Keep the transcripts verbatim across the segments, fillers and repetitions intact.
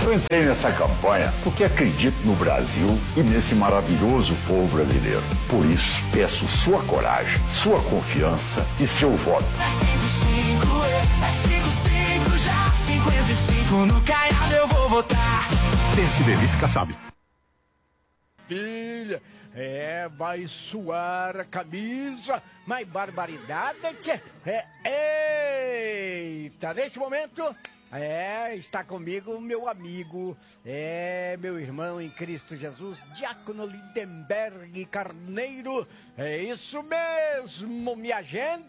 Eu entrei nessa campanha porque acredito no Brasil e nesse maravilhoso povo brasileiro. Por isso, peço sua coragem, sua confiança e seu voto. É cinco cinco, é cinco cinco, já cinquenta e cinco no Caiado eu vou votar. P S D B, Kassab. Filha, é, vai suar a camisa, mas barbaridade, tchê. É, eita, nesse momento, é, está comigo meu amigo, é, meu irmão em Cristo Jesus, Diácono Lindenberg Carneiro. É isso mesmo, minha gente!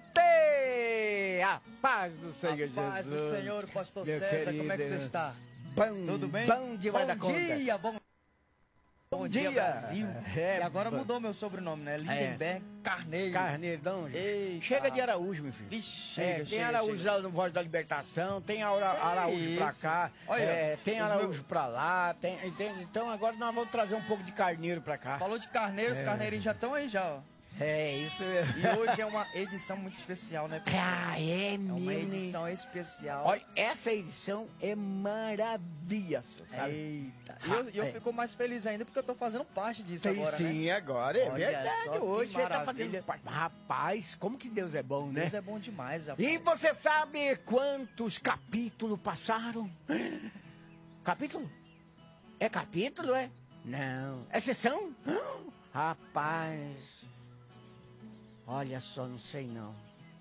A paz do Senhor Jesus. A paz do Senhor, pastor meu César, querido. como é que você está? Bom, Tudo bem? bom demais da Bom conta. dia, bom Bom dia, dia. Brasil. É, e agora bom. mudou meu sobrenome, né? Lindenberg Carneiro. Carneirão. Eita. Chega de Araújo, meu filho. Vixe, É, chega, tem chega, Araújo chega. lá no Voz da Libertação, tem Ara- Que Araújo pra isso? cá, Olha, é, tem os Araújo meus- pra lá, tem, entende? Então agora nós vamos trazer um pouco de carneiro pra cá. Falou de carneiro, os carneirinhos já estão aí já, ó. É, isso mesmo. E hoje é uma edição muito especial, né, pessoal? Ah, é É uma mesmo. edição especial. Olha, essa edição é maravilha, você sabe? Eita. E eu, e eu É. fico mais feliz ainda porque eu tô fazendo parte disso Sim, agora, sim, né? agora é Olha verdade. só que Hoje você tá maravilha. fazendo parte. Rapaz, como que Deus é bom, né? Deus é bom demais, rapaz. E você sabe quantos capítulos passaram? Capítulo? É capítulo, é? Não. É sessão? Rapaz. Olha só, não sei não.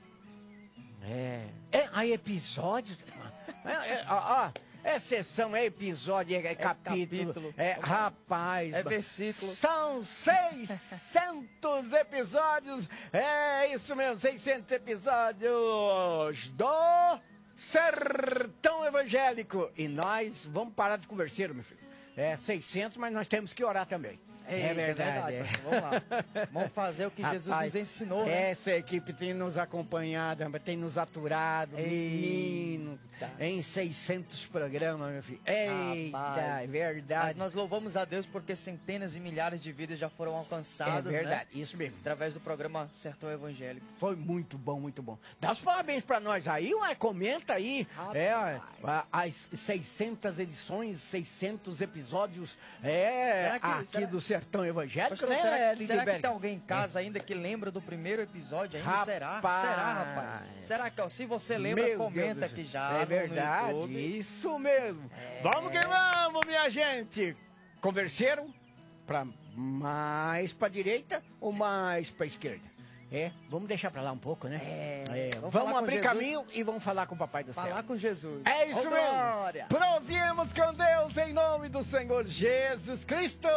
É. É, aí episódio. É, é, ó, ó, é sessão, é episódio, é, é capítulo. capítulo. É, rapaz. É versículo. São seiscentos episódios. É isso mesmo, seiscentos episódios do Sertão Evangélico. E nós vamos parar de conversar, meu filho. É seiscentos, mas nós temos que orar também. É Eita, verdade. é. pastor. Vamos lá. Vamos fazer o que Jesus Rapaz, nos ensinou, né? Essa equipe tem nos acompanhado, tem nos aturado, menino, em seiscentos programas, meu filho. Eita, Rapaz. é Mas verdade. nós louvamos a Deus porque centenas e milhares de vidas já foram alcançadas, É verdade, né? isso mesmo. Através do programa Sertão Evangélico. Foi muito bom, muito bom. Dá os parabéns pra nós aí, ué, comenta aí. Rapaz. É, a- as seiscentas edições, seiscentos episódios é, Será que- aqui será- do Sertão Evangélico, Pastor, né, será, que- será que Lindenberg? tem alguém em casa ainda que lembra do primeiro episódio ainda? Será? Rapaz. Será, rapaz? Será que, ó, se você lembra, Meu comenta Deus do aqui céu. já É no- verdade, no YouTube. isso mesmo. Vamos que vamos, minha gente. Converseram para mais para direita ou mais para esquerda? É, vamos deixar para lá um pouco, né? É, vamos, vamos falar com abrir Jesus. caminho e vamos falar com o Papai do Céu. Falar com Jesus. É isso Ô, mesmo. glória. Prosseguimos com Deus em nome do Senhor Jesus Cristo.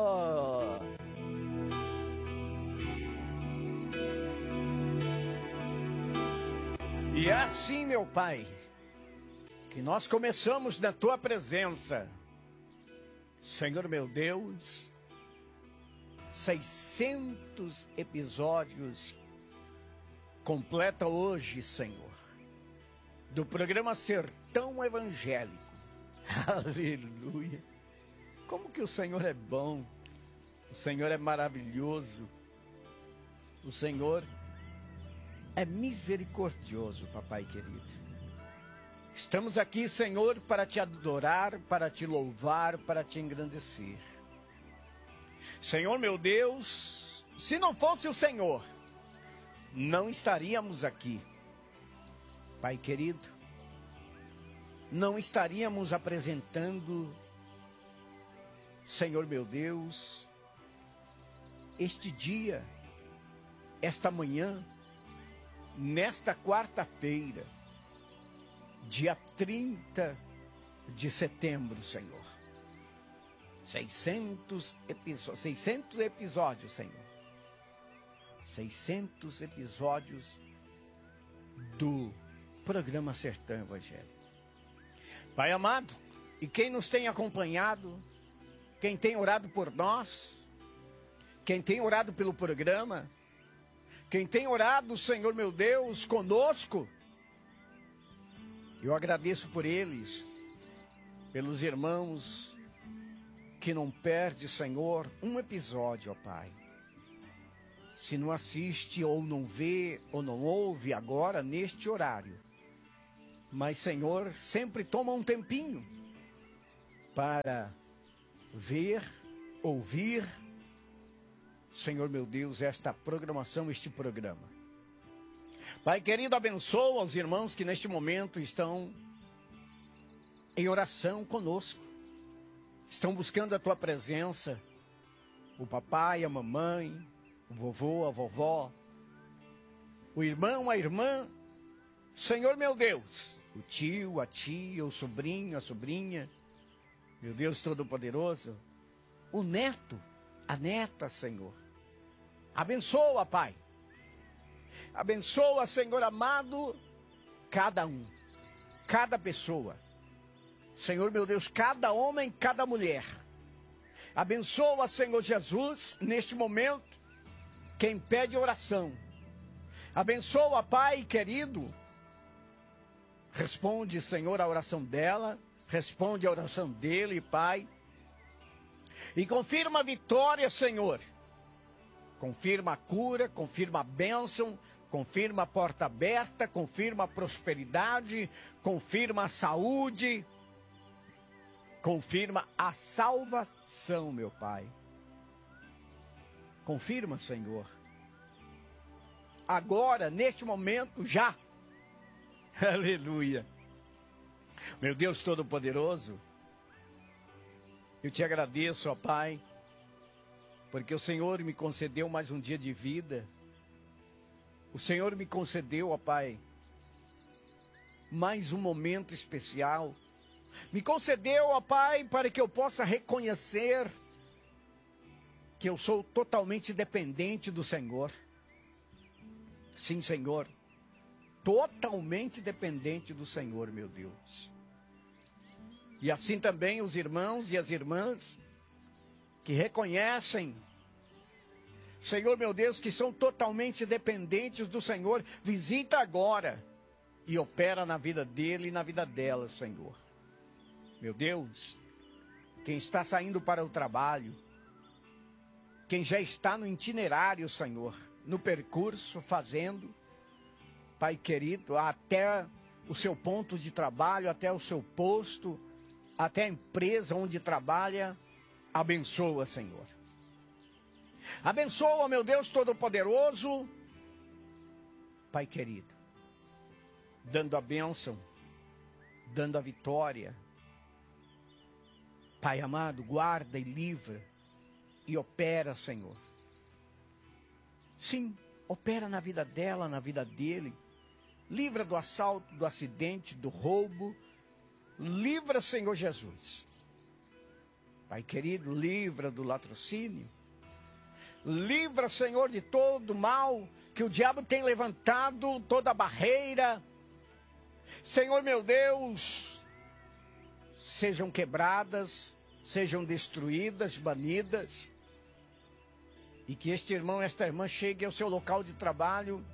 E é assim, meu Pai, que nós começamos na Tua presença. Senhor meu Deus, seiscentos episódios completa hoje, Senhor, do programa Sertão Evangélico. Aleluia! Como que o Senhor é bom, o Senhor é maravilhoso, o Senhor é misericordioso, papai querido. Estamos aqui, Senhor, para te adorar, para te louvar, para te engrandecer. Senhor meu Deus, se não fosse o Senhor, não estaríamos aqui. Pai querido, não estaríamos apresentando, Senhor meu Deus, este dia, esta manhã, nesta quarta-feira, dia trinta de setembro, Senhor. seiscentos episódios, seiscentos episódios, Senhor. seiscentos episódios do programa Sertão Evangélico. Pai amado, e quem nos tem acompanhado, quem tem orado por nós, quem tem orado pelo programa, quem tem orado, Senhor meu Deus, conosco, eu agradeço por eles, pelos irmãos que não perde, Senhor, um episódio, ó Pai. Se não assiste ou não vê ou não ouve agora neste horário, mas, Senhor, sempre toma um tempinho para ver, ouvir, Senhor meu Deus, esta programação, este programa. Pai querido, abençoa os irmãos que neste momento estão em oração conosco. Estão buscando a tua presença. O papai, a mamãe, o vovô, a vovó, o irmão, a irmã. Senhor meu Deus, o tio, a tia, o sobrinho, a sobrinha. Meu Deus Todo-Poderoso. O neto, a neta, Senhor. Abençoa, Pai. Abençoa, Senhor amado, cada um, cada pessoa. Senhor meu Deus, cada homem, cada mulher. Abençoa, Senhor Jesus, neste momento, quem pede oração. Abençoa, Pai querido. Responde, Senhor, a oração dela. Responde a oração dele, Pai. E confirma a vitória, Senhor. Confirma a cura, confirma a bênção, confirma a porta aberta, confirma a prosperidade, confirma a saúde, confirma a salvação, meu Pai. Confirma, Senhor. Agora, neste momento, já. Aleluia. Meu Deus Todo-Poderoso, eu te agradeço, ó Pai, porque o Senhor me concedeu mais um dia de vida. O Senhor me concedeu, ó Pai, mais um momento especial. Me concedeu, ó Pai, para que eu possa reconhecer que eu sou totalmente dependente do Senhor. Sim, Senhor, totalmente dependente do Senhor, meu Deus. E assim também os irmãos e as irmãs que reconhecem, Senhor meu Deus, que são totalmente dependentes do Senhor, visita agora e opera na vida dele e na vida dela, Senhor. Meu Deus, quem está saindo para o trabalho, quem já está no itinerário, Senhor, no percurso, fazendo, Pai querido, até o seu ponto de trabalho, até o seu posto, até a empresa onde trabalha, abençoa, Senhor. Abençoa, meu Deus Todo-Poderoso, Pai querido, dando a bênção, dando a vitória. Pai amado, guarda e livra e opera, Senhor. Sim, opera na vida dela, na vida dele. Livra do assalto, do acidente, do roubo. Livra, Senhor Jesus. Pai querido, livra do latrocínio. Livra, Senhor, de todo mal que o diabo tem levantado, toda barreira. Senhor meu Deus, sejam quebradas, sejam destruídas, banidas. E que este irmão, esta irmã chegue ao seu local de trabalho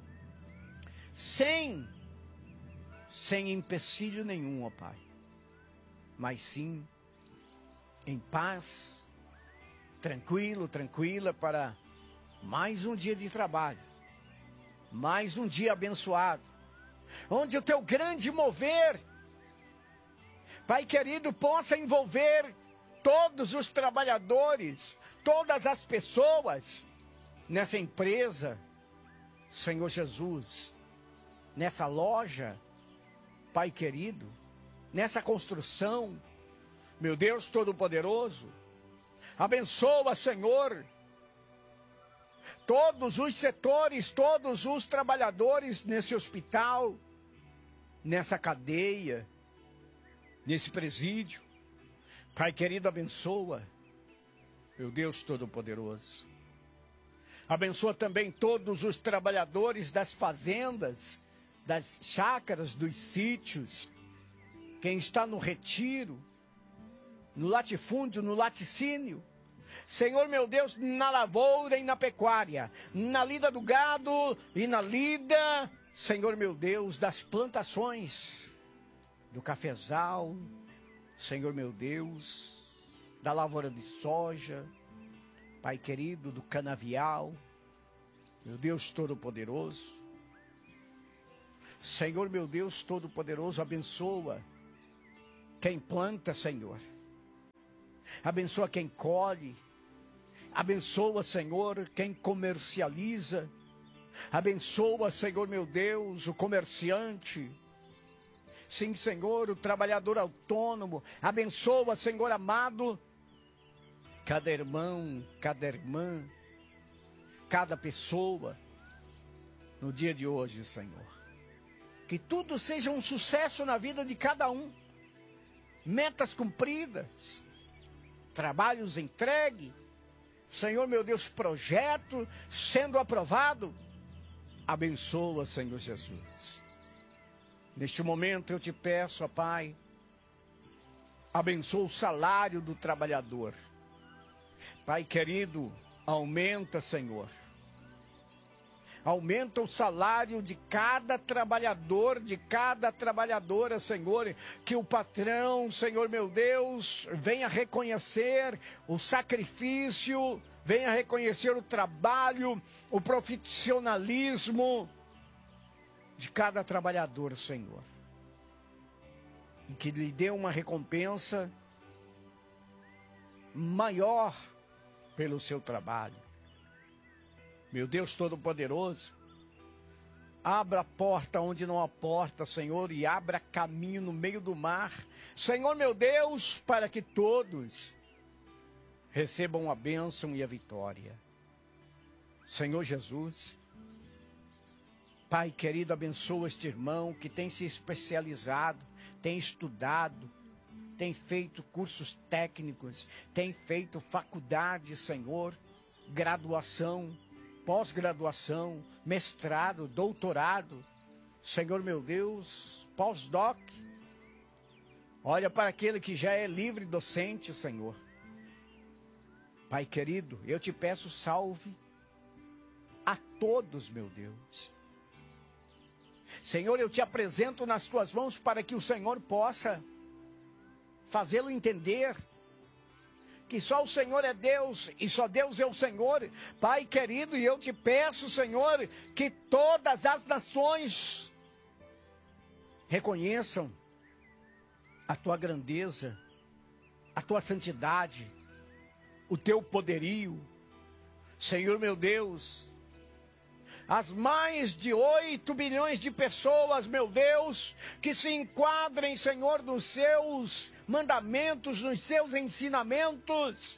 sem, sem empecilho nenhum, ó Pai. Mas sim, em paz, tranquilo, tranquila, para mais um dia de trabalho, mais um dia abençoado, onde o teu grande mover, Pai querido, possa envolver todos os trabalhadores, todas as pessoas nessa empresa, Senhor Jesus, nessa loja, Pai querido, nessa construção, meu Deus Todo-Poderoso. Abençoa, Senhor, todos os setores, todos os trabalhadores nesse hospital, nessa cadeia, nesse presídio. Pai querido, abençoa, meu Deus Todo-Poderoso. Abençoa também todos os trabalhadores das fazendas, das chácaras, dos sítios, quem está no retiro, no latifúndio, no laticínio. Senhor meu Deus, na lavoura e na pecuária, na lida do gado e na lida, Senhor meu Deus, das plantações, do cafezal, Senhor meu Deus, da lavoura de soja, Pai querido, do canavial, meu Deus Todo-Poderoso. Senhor meu Deus Todo-Poderoso, abençoa quem planta, Senhor. Abençoa quem colhe. Abençoa, Senhor, quem comercializa. Abençoa, Senhor meu Deus, o comerciante. Sim, Senhor, o trabalhador autônomo. Abençoa, Senhor amado, cada irmão, cada irmã, cada pessoa no dia de hoje, Senhor. Que tudo seja um sucesso na vida de cada um. Metas cumpridas, trabalhos entregues. Senhor meu Deus, projeto sendo aprovado. Abençoa, Senhor Jesus. Neste momento eu te peço, ó Pai, abençoa o salário do trabalhador. Pai querido, aumenta, Senhor. Aumenta o salário de cada trabalhador, de cada trabalhadora, Senhor. Que o patrão, Senhor meu Deus, venha reconhecer o sacrifício, venha reconhecer o trabalho, o profissionalismo de cada trabalhador, Senhor. E que lhe dê uma recompensa maior pelo seu trabalho. Meu Deus Todo-Poderoso, abra a porta onde não há porta, Senhor, e abra caminho no meio do mar. Senhor meu Deus, para que todos recebam a bênção e a vitória. Senhor Jesus, Pai querido, abençoa este irmão que tem se especializado, tem estudado, tem feito cursos técnicos, tem feito faculdade, Senhor, graduação, pós-graduação, mestrado, doutorado, Senhor meu Deus, pós-doc. Olha para aquele que já é livre docente, Senhor. Pai querido, eu te peço, salve a todos, meu Deus. Senhor, eu te apresento nas tuas mãos para que o Senhor possa fazê-lo entender que só o Senhor é Deus e só Deus é o Senhor. Pai querido, e eu te peço, Senhor, que todas as nações reconheçam a tua grandeza, a tua santidade, o teu poderio. Senhor meu Deus, as mais de oito bilhões de pessoas, meu Deus, que se enquadrem, Senhor, nos seus mandamentos, nos seus ensinamentos.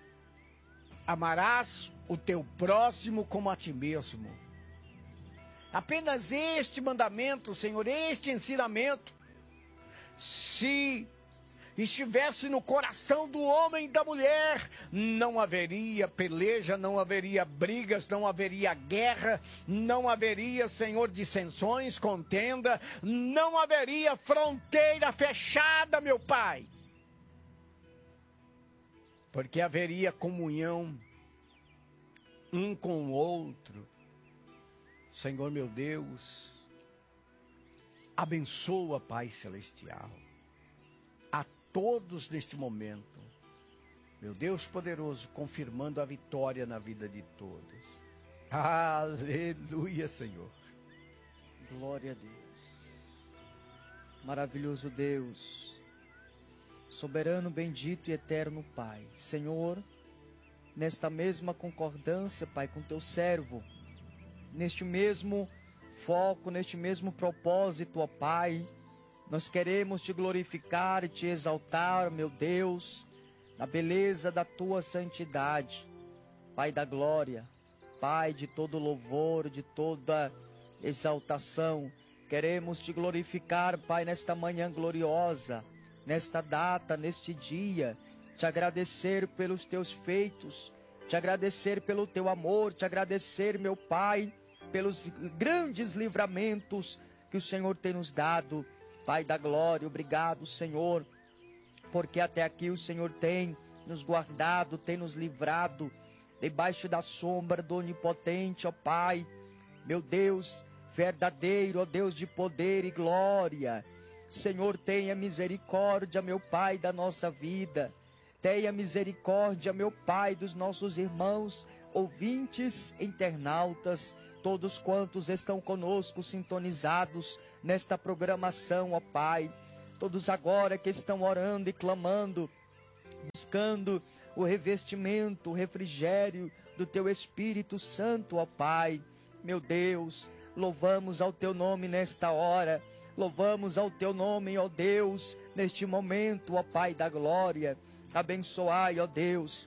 Amarás o teu próximo como a ti mesmo. Apenas este mandamento, Senhor, este ensinamento, se estivesse no coração do homem e da mulher, não haveria peleja, não haveria brigas, não haveria guerra, não haveria, Senhor, dissensões, contenda, não haveria fronteira fechada, meu Pai. Porque haveria comunhão um com o outro. Senhor meu Deus, abençoa, Pai Celestial, todos neste momento, meu Deus poderoso, confirmando a vitória na vida de todos. Aleluia, Senhor. Glória a Deus. Maravilhoso Deus, soberano, bendito e eterno Pai. Senhor, nesta mesma concordância, Pai, com teu servo, neste mesmo foco, neste mesmo propósito, ó Pai, nós queremos te glorificar e te exaltar, meu Deus, na beleza da tua santidade. Pai da glória, Pai de todo louvor, de toda exaltação, queremos te glorificar, Pai, nesta manhã gloriosa, nesta data, neste dia, te agradecer pelos teus feitos, te agradecer pelo teu amor, te agradecer, meu Pai, pelos grandes livramentos que o Senhor tem nos dado. Pai da glória, obrigado, Senhor, porque até aqui o Senhor tem nos guardado, tem nos livrado, debaixo da sombra do Onipotente, ó Pai, meu Deus, verdadeiro, ó Deus de poder e glória. Senhor, tenha misericórdia, meu Pai, da nossa vida, tenha misericórdia, meu Pai, dos nossos irmãos, ouvintes, internautas, todos quantos estão conosco sintonizados nesta programação, ó Pai, todos agora que estão orando e clamando buscando o revestimento, o refrigério do Teu Espírito Santo, ó Pai. Meu Deus, louvamos ao Teu nome nesta hora, louvamos ao Teu nome, ó Deus, neste momento, ó Pai da glória. Abençoai, ó Deus,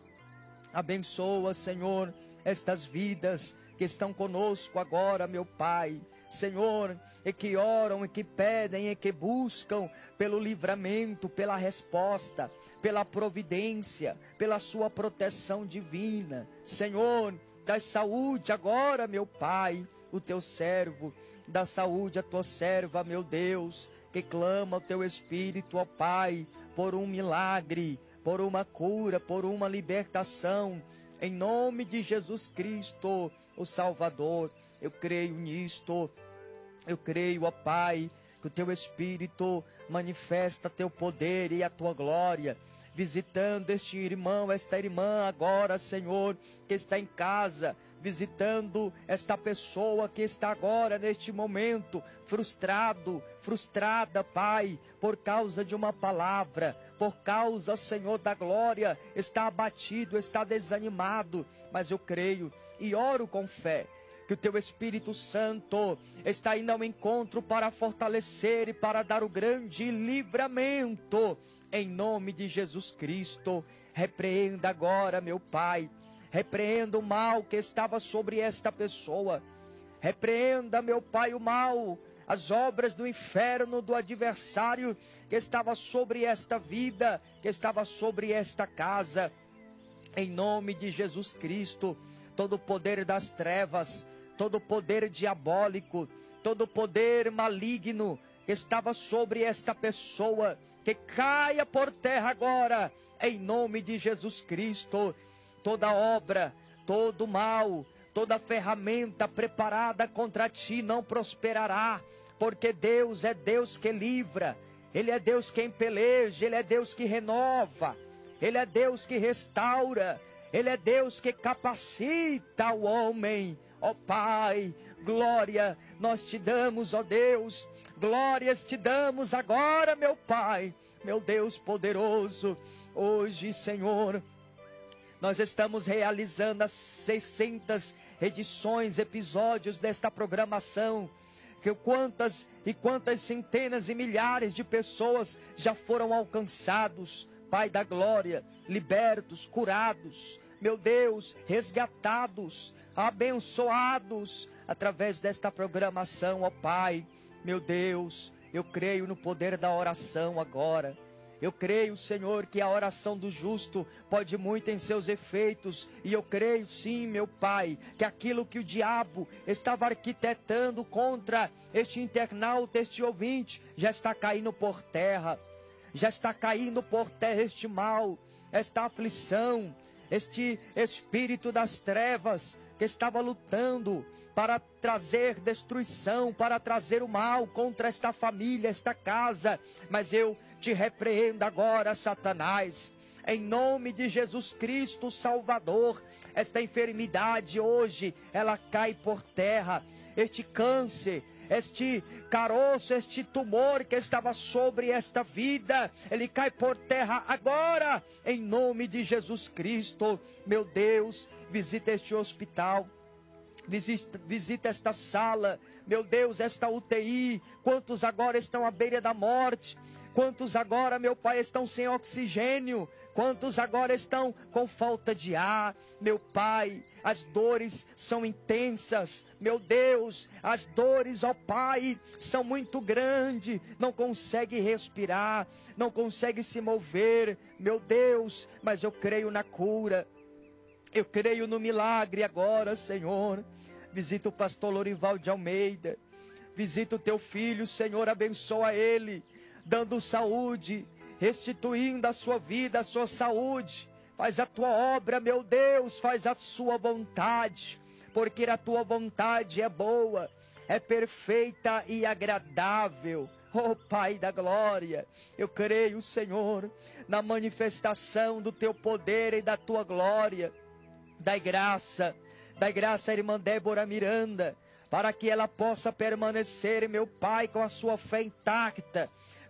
abençoa, Senhor, estas vidas que estão conosco agora, meu Pai. Senhor, e que oram, e que pedem, e que buscam pelo livramento, pela resposta, pela providência, pela sua proteção divina. Senhor, dá saúde agora, meu Pai, o Teu servo, dá saúde à Tua serva, meu Deus, que clama o Teu Espírito, ó Pai, por um milagre, por uma cura, por uma libertação, em nome de Jesus Cristo, o Salvador. Eu creio nisto, eu creio, ó Pai, que o Teu Espírito manifesta Teu poder e a Tua glória, visitando este irmão, esta irmã agora, Senhor, que está em casa, visitando esta pessoa que está agora, neste momento, frustrado, frustrada, Pai, por causa de uma palavra, por causa, Senhor, da glória, está abatido, está desanimado, mas eu creio e oro com fé, que o Teu Espírito Santo está indo ao encontro para fortalecer e para dar o grande livramento, em nome de Jesus Cristo. Repreenda agora, meu Pai, repreenda o mal que estava sobre esta pessoa, repreenda, meu Pai, o mal, as obras do inferno, do adversário que estava sobre esta vida, que estava sobre esta casa, em nome de Jesus Cristo. Todo o poder das trevas, todo o poder diabólico, todo o poder maligno que estava sobre esta pessoa, que caia por terra agora, em nome de Jesus Cristo. Toda obra, todo mal, toda ferramenta preparada contra ti não prosperará, porque Deus é Deus que livra, Ele é Deus quem peleja, Ele é Deus que renova, Ele é Deus que restaura, Ele é Deus que capacita o homem. Ó Pai, glória nós te damos, ó Deus, glórias te damos agora, meu Pai, meu Deus poderoso. Hoje, Senhor, nós estamos realizando as seiscentas edições, episódios desta programação, que quantas e quantas centenas e milhares de pessoas já foram alcançados, Pai da glória, libertos, curados, meu Deus, resgatados, abençoados, através desta programação, ó Pai. Meu Deus, eu creio no poder da oração agora. Eu creio, Senhor, que a oração do justo pode muito em seus efeitos. E eu creio sim, meu Pai, que aquilo que o diabo estava arquitetando contra este internauta, este ouvinte, já está caindo por terra. Já está caindo por terra este mal, esta aflição, este espírito das trevas que estava lutando para trazer destruição, para trazer o mal contra esta família, esta casa. Mas eu te repreendo agora, Satanás, em nome de Jesus Cristo, Salvador. Esta enfermidade hoje, ela cai por terra. Este câncer, este caroço, este tumor que estava sobre esta vida, ele cai por terra agora, em nome de Jesus Cristo. Meu Deus, visita este hospital, visita, visita esta sala, meu Deus, esta U T I. Quantos agora estão à beira da morte? Quantos agora, meu Pai, estão sem oxigênio? Quantos agora estão com falta de ar? Meu Pai, as dores são intensas. Meu Deus, as dores, ó Pai, são muito grandes. Não consegue respirar, não consegue se mover. Meu Deus, mas eu creio na cura. Eu creio no milagre agora, Senhor. Visita o pastor Lorival de Almeida. Visita o teu filho, Senhor, abençoa ele, dando saúde, restituindo a sua vida, a sua saúde. Faz a tua obra, meu Deus, faz a sua vontade, porque a tua vontade é boa, é perfeita e agradável. Oh Pai da glória, eu creio, Senhor, na manifestação do teu poder e da tua glória. Dai graça, dai graça à irmã Débora Miranda, para que ela possa permanecer, meu Pai, com a sua fé intacta,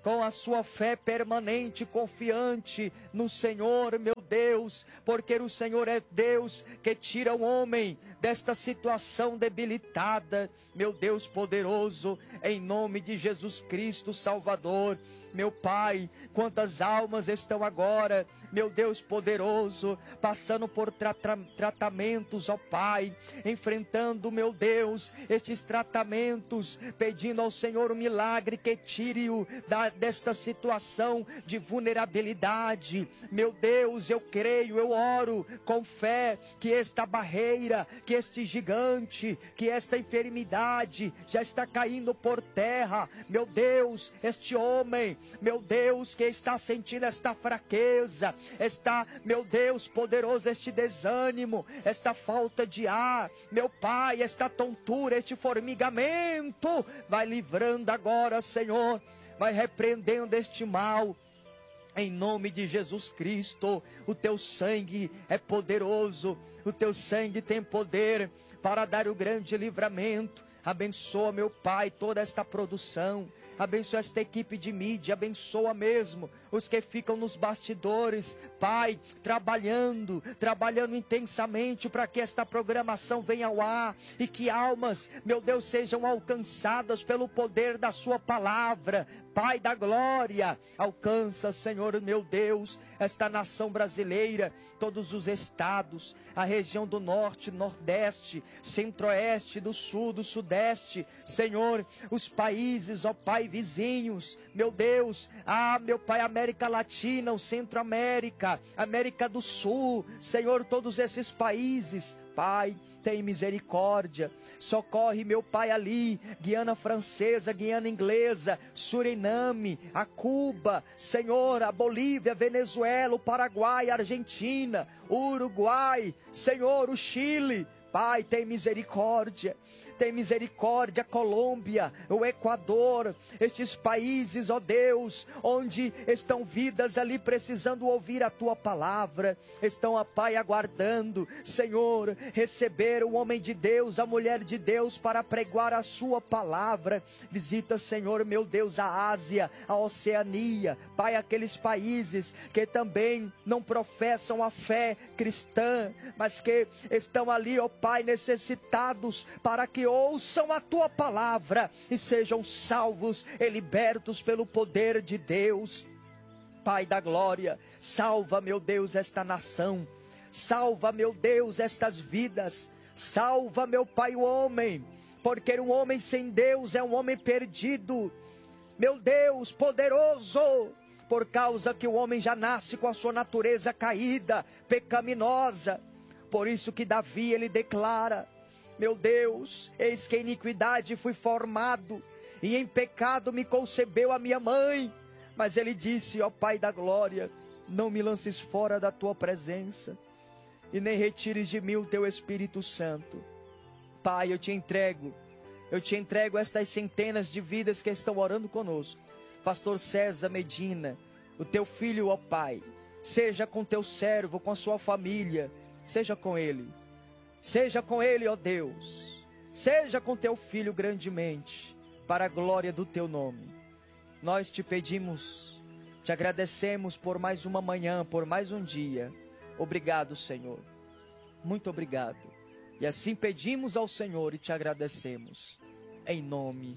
com a sua fé permanente, confiante no Senhor, meu Deus, porque o Senhor é Deus que tira o homem desta situação debilitada, meu Deus poderoso, em nome de Jesus Cristo Salvador. Meu Pai, quantas almas estão agora, meu Deus poderoso, passando por trata tratamentos, ó Pai, enfrentando, meu Deus, estes tratamentos, pedindo ao Senhor um milagre que tire-o da, desta situação de vulnerabilidade. Meu Deus, eu creio, eu oro com fé que esta barreira, que este gigante, que esta enfermidade já está caindo por terra. Meu Deus, este homem, meu Deus, que está sentindo esta fraqueza, está, meu Deus poderoso, este desânimo, esta falta de ar, meu Pai, esta tontura, este formigamento, vai livrando agora, Senhor, vai repreendendo este mal, em nome de Jesus Cristo. O teu sangue é poderoso, o teu sangue tem poder para dar o grande livramento. Abençoa, meu Pai, toda esta produção, abençoa esta equipe de mídia, abençoa mesmo os que ficam nos bastidores, Pai, trabalhando, trabalhando intensamente para que esta programação venha ao ar e que almas, meu Deus, sejam alcançadas pelo poder da sua palavra. Pai da glória, alcança, Senhor meu Deus, esta nação brasileira, todos os estados, a região do norte, nordeste, centro-oeste, do sul, do sudeste, Senhor, os países, ó Pai, vizinhos, meu Deus, ah, meu Pai, América Latina, o Centro-América, América do Sul, Senhor, todos esses países, Pai, tem misericórdia, socorre, meu Pai, ali, Guiana Francesa, Guiana Inglesa, Suriname, a Cuba, Senhor, a Bolívia, Venezuela, o Paraguai, a Argentina, o Uruguai, Senhor, o Chile, Pai, tem misericórdia. Tem misericórdia, Colômbia, o Equador, estes países, ó Deus, onde estão vidas ali precisando ouvir a Tua palavra, estão, ó Pai, aguardando, Senhor, receber o homem de Deus, a mulher de Deus, para pregoar a Sua palavra. Visita, Senhor, meu Deus, a Ásia, a Oceania, Pai, aqueles países que também não professam a fé cristã, mas que estão ali, ó Pai, necessitados para que ouçam a Tua palavra e sejam salvos e libertos pelo poder de Deus. Pai da glória, salva, meu Deus, esta nação, salva, meu Deus, estas vidas, salva, meu Pai, o homem, porque um homem sem Deus é um homem perdido, meu Deus poderoso, por causa que o homem já nasce com a sua natureza caída, pecaminosa. Por isso que Davi, ele declara: meu Deus, eis que em iniquidade fui formado, e em pecado me concebeu a minha mãe. Mas ele disse: ó Pai da glória, não me lances fora da Tua presença, e nem retires de mim o Teu Espírito Santo. Pai, eu te entrego, eu te entrego estas centenas de vidas que estão orando conosco. Pastor César Medina, o Teu filho, ó Pai, seja com Teu servo, com a sua família, seja com ele. Seja com ele, ó Deus, seja com Teu filho grandemente, para a glória do Teu nome. Nós te pedimos, te agradecemos por mais uma manhã, por mais um dia. Obrigado, Senhor, muito obrigado. E assim pedimos ao Senhor e te agradecemos, em nome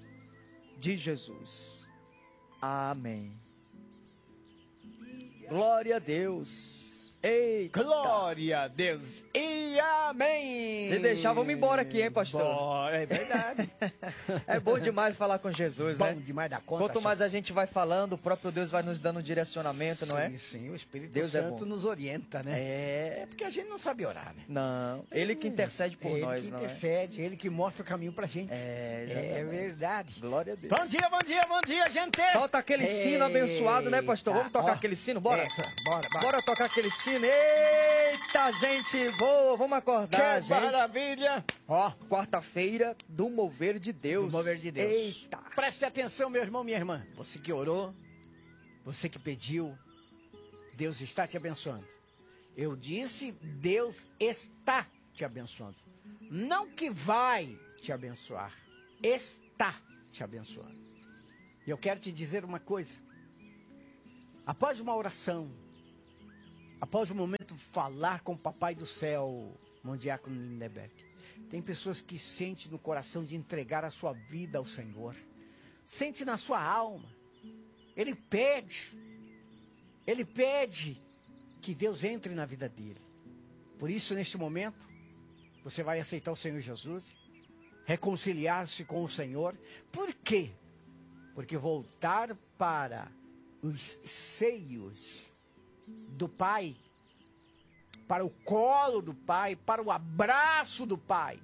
de Jesus. Amém. Glória a Deus. Eita. Glória a Deus e amém. Se deixar, vamos embora aqui, hein, pastor? Bom, é verdade. É bom demais falar com Jesus, Bom né? demais da conta. Quanto mais a gente vai falando, o próprio Deus vai nos dando um direcionamento, não é? Sim, sim, o Espírito Deus é Santo bom. nos orienta, né? É. É porque a gente não sabe orar, né? Não, Ele que intercede por ele nós, que não intercede, Ele que mostra o caminho pra gente. É, é exatamente. verdade. Glória a Deus. Bom dia, bom dia, bom dia, gente. Toca aquele sino abençoado, né, pastor? Vamos tocar Ó, aquele sino? Bora? é, bora, bora. Bora tocar aquele sino. Eita, gente boa, vamos acordar, Que gente. maravilha. Ó, Quarta-feira do mover de Deus. do mover de Deus. Eita. Preste atenção, meu irmão, minha irmã. Você que orou, você que pediu, Deus está te abençoando. Eu disse, Deus está te abençoando. Não que vai te abençoar, está te abençoando. E eu quero te dizer uma coisa. após uma oração, após um momento de falar com o Papai do Céu, irmão Diácono Lindeberg, tem pessoas que sentem no coração de entregar a sua vida ao Senhor. Sente na sua alma. Ele pede, ele pede que Deus entre na vida dele. Por isso, neste momento, você vai aceitar o Senhor Jesus, reconciliar-se com o Senhor. Por quê? Porque voltar para os seios do Pai, para o colo do Pai, para o abraço do Pai,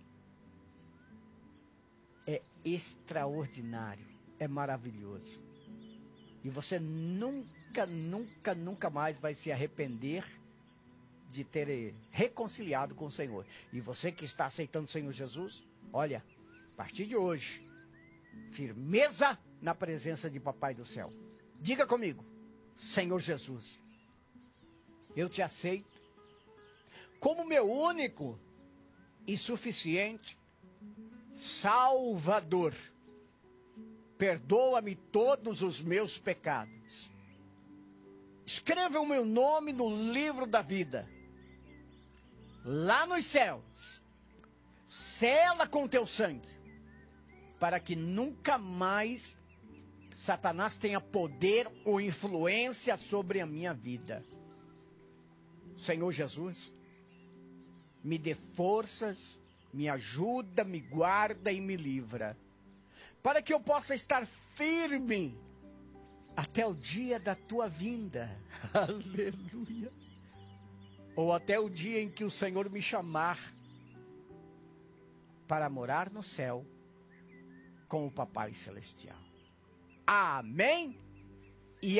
é extraordinário, é maravilhoso. E você nunca, nunca, nunca mais vai se arrepender de ter reconciliado com o Senhor. E você que está aceitando o Senhor Jesus, olha, a partir de hoje, firmeza na presença de Papai do Céu. Diga comigo: Senhor Jesus, eu te aceito como meu único e suficiente Salvador. Perdoa-me todos os meus pecados. Escreva o meu nome no livro da vida, lá nos céus. Sela com teu sangue, para que nunca mais Satanás tenha poder ou influência sobre a minha vida. Senhor Jesus, me dê forças, me ajuda, me guarda e me livra, para que eu possa estar firme até o dia da tua vinda. Aleluia. Ou até o dia em que o Senhor me chamar para morar no céu com o Papai Celestial. Amém e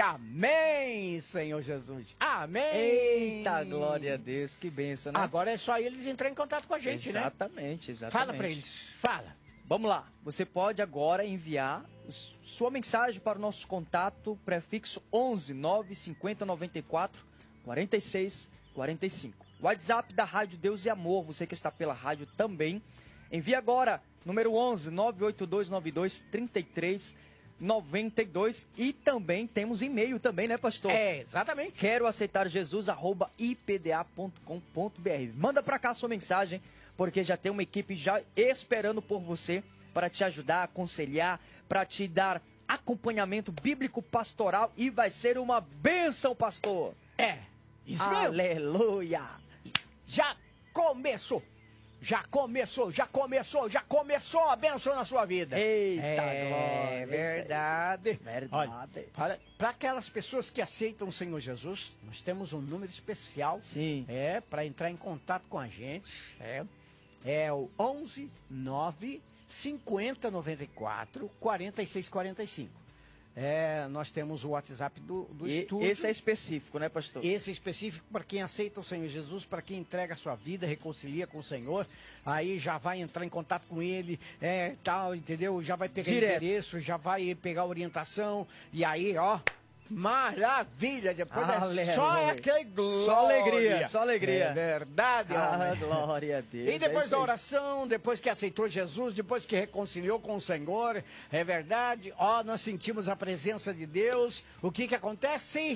amém, Senhor Jesus. Amém. Eita, glória a Deus, que bênção, né? Agora é só eles entrarem em contato com a gente, exatamente, né? Exatamente, Fala para eles, fala. Vamos lá, você pode agora enviar sua mensagem para o nosso contato prefixo onze nove cinquenta noventa e quatro quarenta e seis quarenta e cinco. WhatsApp da Rádio Deus e Amor, você que está pela rádio também. Envie agora, número onze nove oito dois nove dois três três nove dois. E também temos e-mail também, né, pastor? É, exatamente. Quero aceitar Jesus, arroba i p d a ponto com ponto b r. Manda para cá a sua mensagem, porque já tem uma equipe já esperando por você para te ajudar, aconselhar, para te dar acompanhamento bíblico pastoral, e vai ser uma bênção, pastor. É, isso mesmo. Aleluia. Já começou. Já começou, já começou, já começou a bênção na sua vida. Eita, é glória. verdade. Verdade. Olha, para aquelas pessoas que aceitam o Senhor Jesus, nós temos um número especial. Sim. É, para entrar em contato com a gente. É, é o onze nove cinquenta noventa e quatro quarenta e seis quarenta e cinco. É, nós temos o WhatsApp do, do E estúdio. esse é específico, né, pastor? Esse é específico para quem aceita o Senhor Jesus, para quem entrega a sua vida, reconcilia com o Senhor. Aí já vai entrar em contato com ele, é, tal, entendeu? Já vai pegar Direto. endereço, já vai pegar orientação. E aí, ó, maravilha! Depois Aleluia. é só aquele glória. Só alegria, só alegria. É verdade, Ah, homem. glória a Deus. E depois é da isso aí. oração, depois que aceitou Jesus, depois que reconciliou com o Senhor, é verdade, ó, nós sentimos a presença de Deus. O que que acontece?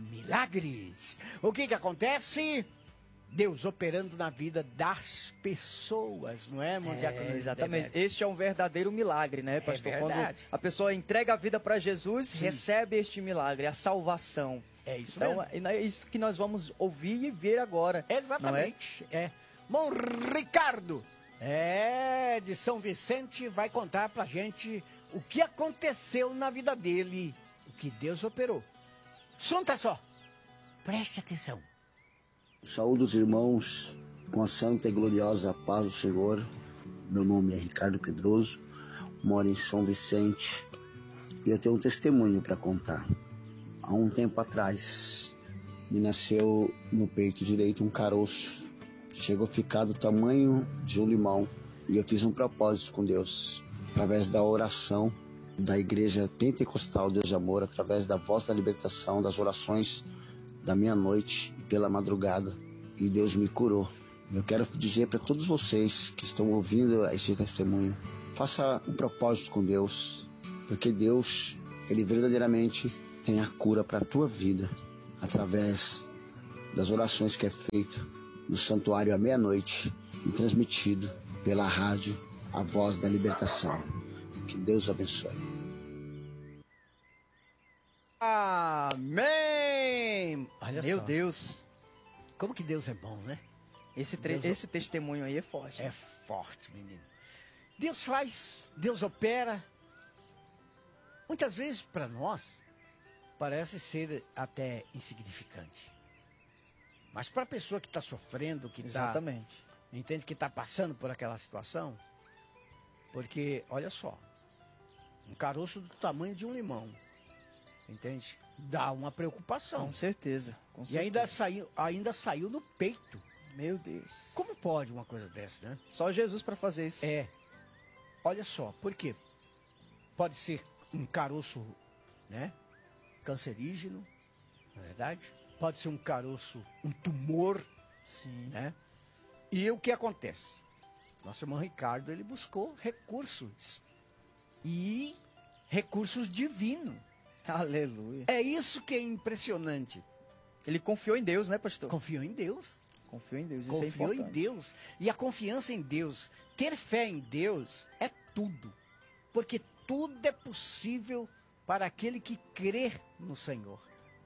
Milagres. O que que acontece? Deus operando na vida das pessoas, não é, irmão Diácono É, exatamente. Lindeberg? Este é um verdadeiro milagre, né, pastor? Quando verdade. a pessoa entrega a vida para Jesus, recebe este milagre, a salvação. É isso Então, mesmo. é isso que nós vamos ouvir e ver agora. Exatamente. É. Bom, Ricardo, é, de São Vicente, vai contar pra gente o que aconteceu na vida dele, o que Deus operou. Sunta só, preste atenção. Saúde os irmãos com a santa e gloriosa paz do Senhor. Meu nome é Ricardo Pedroso, moro em São Vicente e eu tenho um testemunho para contar. Há um tempo atrás, me nasceu no peito direito um caroço. Chegou a ficar do tamanho de um limão e eu fiz um propósito com Deus, através da oração da Igreja Pentecostal Deus de Amor, através da voz da libertação, das orações da meia-noite e pela madrugada, e Deus me curou. Eu quero dizer para todos vocês que estão ouvindo esse testemunho, faça um propósito com Deus, porque Deus, Ele verdadeiramente tem a cura para a tua vida através das orações que é feita no santuário à meia-noite e transmitido pela rádio A Voz da Libertação. Que Deus abençoe. Amém! Olha Meu só. Deus, Como que Deus é bom, né? esse, tre- Deus- esse testemunho aí é forte. É forte, menino. Deus faz, Deus opera. Muitas vezes, para nós, parece ser até insignificante. Mas para a pessoa que está sofrendo, que está, Exatamente. entende, que está passando por aquela situação, porque, olha só, um caroço do tamanho de um limão, entende? Dá uma preocupação. Com certeza. Com E certeza. ainda saiu, ainda saiu no peito. Meu Deus. Como pode uma coisa dessa, né? Só Jesus para fazer isso. É. Olha só, por quê? Pode ser um caroço, né? Cancerígeno, na verdade. Pode ser um caroço, um tumor, Sim. né? E o que acontece? Nosso irmão Ricardo, ele buscou recursos. E recursos divinos. Aleluia. É isso que é impressionante. Ele confiou em Deus, né, pastor? Confiou em Deus. Confiou em Deus. Isso Confiou é em importante. Deus. E a confiança em Deus, ter fé em Deus é tudo. Porque tudo é possível para aquele que crê no Senhor.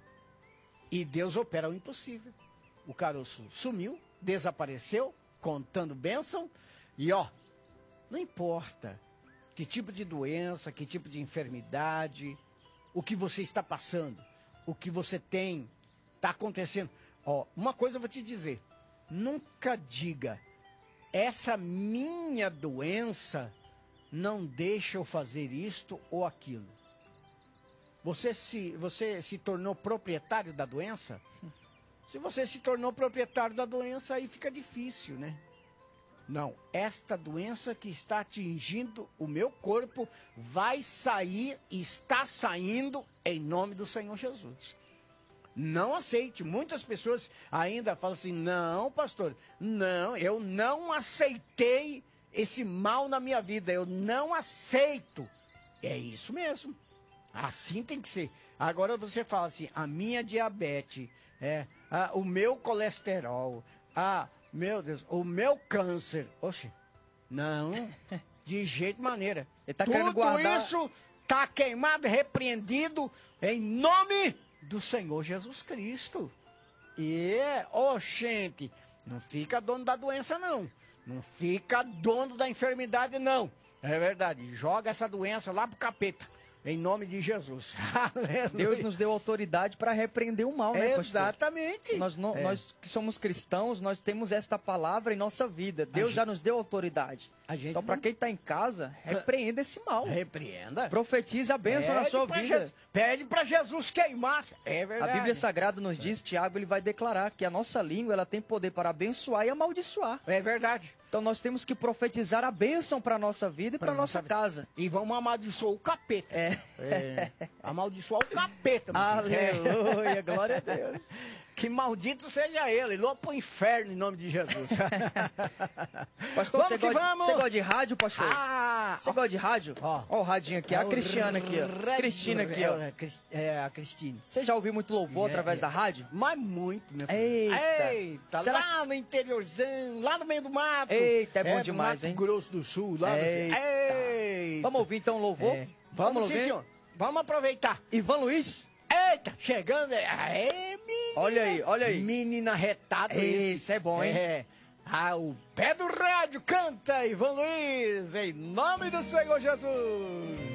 E Deus opera o impossível. O caroço sumiu, desapareceu, contando bênção. E ó, não importa que tipo de doença, que tipo de enfermidade, o que você está passando, o que você tem, está acontecendo. Ó, uma coisa eu vou te dizer. Nunca diga, essa minha doença não deixa eu fazer isto ou aquilo. Você se, você se tornou proprietário da doença? Se você se tornou proprietário da doença, aí fica difícil, né? Não, esta doença que está atingindo o meu corpo vai sair e está saindo em nome do Senhor Jesus. Não aceite. Muitas pessoas ainda falam assim, não, pastor, não, eu não aceitei esse mal na minha vida, eu não aceito. É isso mesmo. Assim tem que ser. Agora você fala assim, a minha diabetes, é, a, o meu colesterol, a, meu Deus, o meu câncer. Oxe, não, de jeito maneira. Ele tá Tudo querendo guardar- isso está queimado, repreendido em nome do Senhor Jesus Cristo. E, ô gente, não fica dono da doença não. Não fica dono da enfermidade não. É verdade, joga essa doença lá pro capeta. Em nome de Jesus. Aleluia. Deus nos deu autoridade para repreender o mal, né, pastor? Exatamente. Nós, não, É. nós que somos cristãos, nós temos esta palavra em nossa vida. Deus gente- já nos deu autoridade. A gente Então, para não- quem está em casa, repreenda esse mal. Repreenda. Profetize a bênção na Pede sua pra vida. Jesus- Pede para Jesus queimar. É A verdade. Bíblia Sagrada nos diz, Tiago, ele vai declarar que a nossa língua ela tem poder para abençoar e amaldiçoar. É verdade. Então nós temos que profetizar a bênção para a nossa vida e para a nossa nossa vida. casa. E vamos amaldiçoar o capeta. É. É. Amaldiçoar o capeta. meu filho. Aleluia, glória a Deus. Que maldito seja ele. Louco pro inferno em nome de Jesus. Pastor, Vamos você que gosta, vamos. você gosta de rádio, pastor? Ah, Você gosta de rádio? Ó. Ó o radinho aqui, a é o Cristiana aqui, ó. Red- Cristina aqui, ó. É, Cris- é, a Cristina. Você já ouviu muito louvor É, através é. da rádio? Mas muito, meu filho. Eita. Eita, Será- lá no interiorzão, lá no meio do mato. Eita, é bom do demais, Mato hein? Grosso do Sul, lá, meu filho. Eita. Eita. Vamos ouvir então o louvor? É. Vamos, sim, ouvir? senhor. Vamos aproveitar. Ivan Luiz? Eita, chegando. Aê, menina. Olha aí, olha aí. Menina retada. Esse é bom, hein? É. Ah, o pé do rádio canta, Ivan Luiz, em nome do Senhor Jesus.